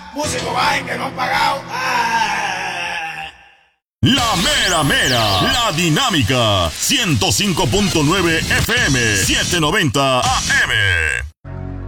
Músico, bajen que no han pagado. La mera mera, la dinámica, 105.9 FM, 790 AM.